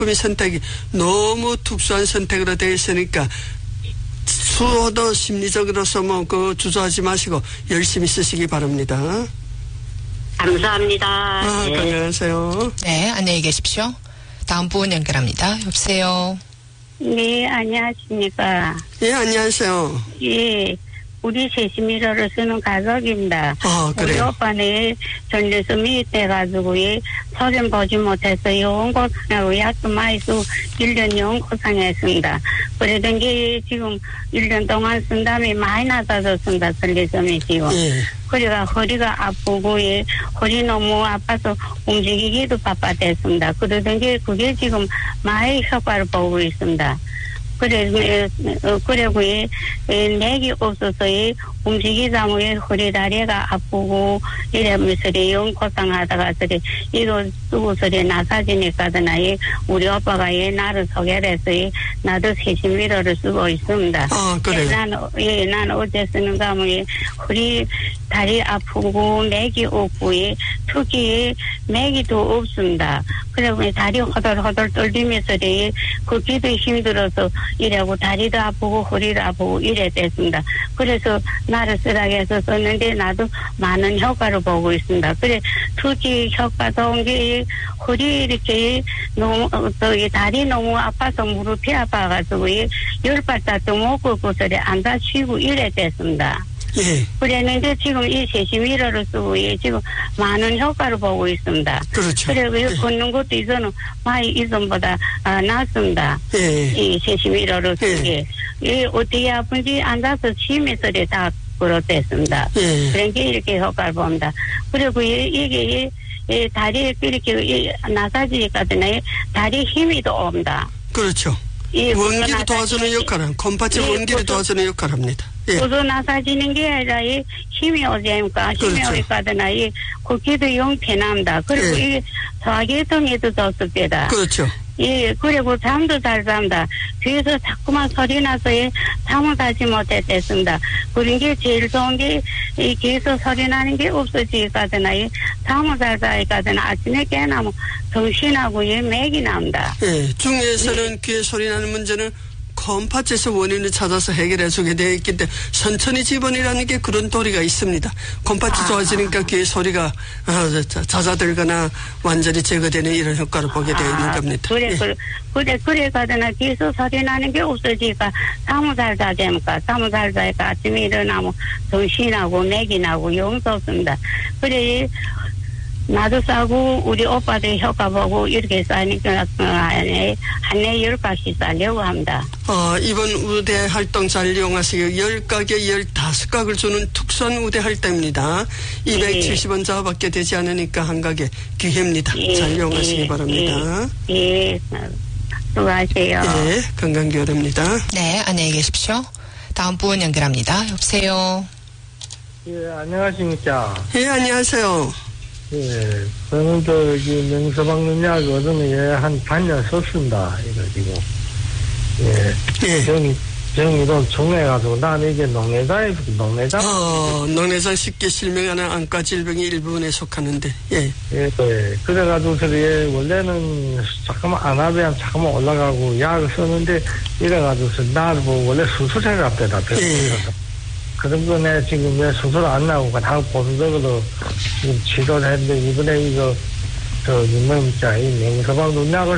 선택이 너무 특수한 선택으로 되어 있으니까 수호도 심리적으로서 주저하지 마시고 열심히 쓰시기 바랍니다. 감사합니다. 네. 건강하세요. 네, 안녕히 계십시오. 다음 분 연결합니다. 여보세요. 네, 안녕하십니까. 예, 안녕하세요. 예, 우리 세시미러를 쓰는 가족입니다. 우리 그래요? 오빠는 전에서 미입돼가지고 서련 보지 못해서 영고상하고 약도 많이 쓰고 1년 영고상했습니다. 그러던 게 지금 1년 동안 쓴 다음에 많이 낮아졌습니다. 전래점이 지금. 예. 그래가 허리가 아프고 허리 너무 아파서 움직이기도 바빠졌습니다. 그러던 게 그게 지금 많이 효과를 보고 있습니다. 그리고 맥이 없어서 움직이다 보니 허리 다리가 아프고 이러면서 영고상하다가 이거 쓰고 나사지니까 우리 오빠가 나를 소개해서 나도 세심미러를 쓰고 있습니다. 그래요? 나는 어제 쓰는가 하면 허리 다리 아프고 맥이 없고 특히 맥이도 없습니다. 그리고 다리 허덜허덜 떨리면서 걷기도 힘들어서 이래고 다리도 아프고 허리도 아프고 이래 됐습니다. 그래서 나를 쓰라고 해서 썼는데 나도 많은 효과를 보고 있습니다. 그래 특히 효과 좋은 게 허리 이렇게 너무 다리 너무 아파서 무릎이 아파가지고 10발짝도 못 걷고 앉아 쉬고 이래 됐습니다. 예. 그랬는데 지금 이 세시미러를 쓰고 지금 많은 효과를 보고 있습니다. 그렇죠. 그리고 걷는 것도 이전은 많이 이전보다 낫습니다. 예. 이 세시미러를 쓰게. 어떻게 아픈지 앉아서 쉬면서 다 걸어댔습니다. 예. 그런 게 이렇게 효과를 봅니다. 그리고 이게 다리에 이렇게 나사지니까 다리 힘이 더 옵니다. 그렇죠. 원기를 도와주는 역할은 콤파치 원기를 도와주는 역할을 합니다. 예. 고도 나사지는 게 아니라 힘이 오니까 힘이 오니까 걷기도 영 편합니다. 그리고 이 소화계통에도 좋습니다. 그렇죠. 예, 그리고 잠도 잘 잡니다. 귀에서 자꾸만 소리 나서 잠을 자지 못했습니다. 그런 게 제일 좋은 게 이 귀에서 소리 나는 게 없어지거든. 잠을 잘 자니까든 아침에 깨나면 정신하고 맥이 납니다. 예, 중에서는 귀에 소리 나는 문제는 콤파츠에서 원인을 찾아서 해결해 주게 되어 있기 때문에 천천히 집어넣으라는 게 그런 도리가 있습니다. 콤파츠 좋아지니까 귀에 소리가 잦아들거나 완전히 제거되는 이런 효과를 보게 되어 있는 겁니다. 그래 가더나 귀에서 소리 나는 게 없어지니까 잠을 잘 자니까 잠을 잘 자니까 아침에 일어나면 정신하고 맥이 나고 영 좋습니다. 그래 나도 싸고 우리 오빠들 효과 보고 이렇게 싸니까 한 해 10가지 싸려고 합니다. 이번 우대 활동 잘 이용하시고 10가게 15각을 주는 특수한 우대 활동입니다. 270원 자원밖에 되지 않으니까 한 가게 기회입니다. 잘 이용하시기 바랍니다. 예, 수고하세요. 예, 건강기원입니다. 네, 안녕히 계십시오. 다음 분 연결합니다. 여보세요. 예, 안녕하십니까. 예, 안녕하세요. 예, 저는 명서방 능력 어둠에 한 반년 썼습니다. 이거 지금. 예. 정의도 정해가지고 나는 이게 농내장. 농내장 쉽게 실명하는 안과 질병의 일부분에 속하는데, 예. 예. 그래가지고 원래는 잠깐만 안압이 잠깐만 올라가고 약을 썼는데 이래가지고 나를 보고 원래 수술해 갔대다. 그런 거네 지금 왜 수술 안 나오고 다 보수적으로 지금 치료를 했는데 이번에 이 명서방 농약을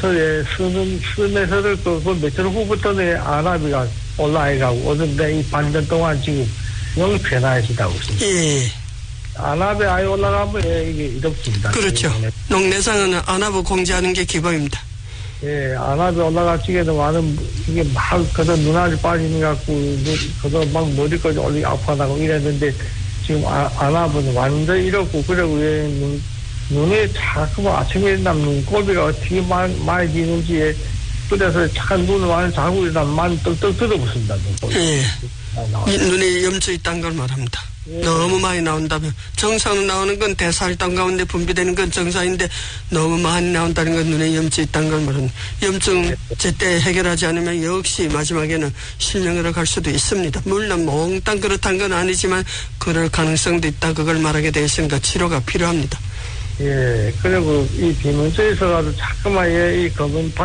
쓰면서를 그 며칠 후부터는 안압이가 올라가고 어딘데 이 반년 동안 지금 영 변화하시다고 있습니다. 예. 안압이 아예 올라가면 이게 이렇습니다. 그렇죠. 농내상은 안압을 공제하는 게 기본입니다. 예, 안압이 올라가지게도 많은, 이게 막, 눈알이 빠지는 것 같고, 막 머리까지 올리 아파하고 이랬는데, 지금 안압은 완전 이렇고, 그리고 눈에 자꾸 아침에 일어나면 눈꼬비가 어떻게 많이 지는지, 그래서 잠깐 눈을 많이 자고 일어나면 많이 떡떡 들어붙습니다, 눈꼬비. 예. 눈에 염증이 있다는 걸 말합니다. 예. 너무 많이 나온다면 정상으로 나오는 건 대사혈당 가운데 분비되는 건 정상인데 너무 많이 나온다는 건 눈에 염증이 있다는 걸 말합니다. 염증 제때 해결하지 않으면 역시 마지막에는 실명으로 갈 수도 있습니다. 물론 몽땅 그렇다는 건 아니지만 그럴 가능성도 있다. 그걸 말하게 되어 있으니까 치료가 필요합니다. 예, 그리고 이 비문서에 있어가지고 자꾸만 이 검은